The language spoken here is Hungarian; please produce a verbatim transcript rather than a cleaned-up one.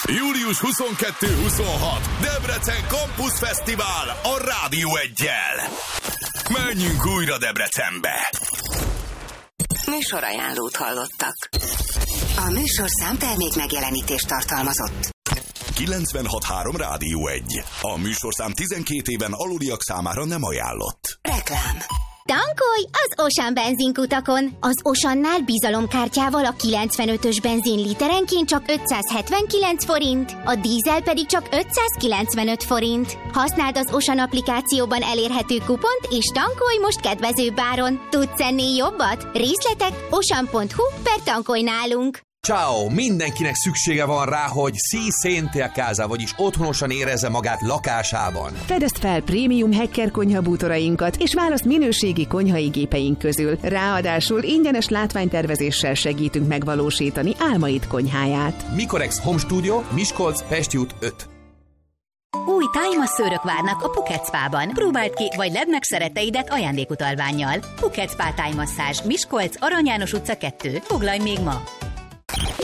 július huszonkettő-huszonhat Debrecen Campus Fesztivál a Rádió Eggyel. Menjünk újra Debrecenbe! Műsorajánlót hallottak. A műsorszám termék megjelenítést tartalmazott. kilencvenhat három Rádió Egy. A műsorszám tizenkét éven aluliak számára nem ajánlott. Reklám. Tankolj az Ocean benzinkutakon! Az Oceannál bizalomkártyával a kilencvenötös benzin literenként csak ötszázhetvenkilenc forint, a dízel pedig csak ötszázkilencvenöt forint. Használd az Ocean applikációban elérhető kupont, és tankolj most kedvezőbb áron. Tudsz ennél jobbat? Részletek ocean pont hu per tankolj nálunk. Ciao! Mindenkinek szüksége van rá, hogy si sente a casa, vagyis otthonosan érezze magát lakásában. Fedezd fel prémium Hecker konyhabútorainkat, és választ minőségi konyhai gépeink közül. Ráadásul ingyenes látványtervezéssel segítünk megvalósítani álmaid konyháját. Mikorex Home Studio, Miskolc, Pesti út öt. Új tájmasszőrök várnak a Phuket Spa-ban. Próbáld ki, vagy ledd meg szeretteidet ajándékutalvánnyal. Phuket Spa tájmasszázs, Miskolc, Arany János utca kettő. Foglalj még ma!